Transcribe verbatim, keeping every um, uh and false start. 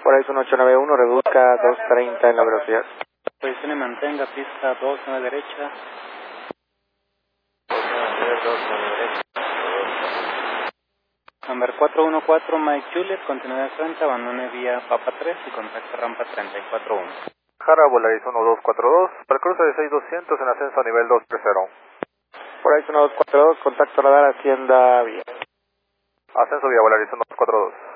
Horizon ocho nueve uno, reduzca dos treinta en la velocidad. Posicione y mantenga pista dos nueve derecha. Number cuatro uno cuatro, Mike Juliet, continúe de frente, abandone vía Papa tres y contacte rampa treinta y cuatro uno. Jara, Volaris uno dos cuatro dos, para el cruce de seis doscientos en ascenso a nivel dos tres cero. Horizon uno dos cuatro dos, contacto radar, Hacienda vía. Ascenso vía Volaris uno dos cuatro dos.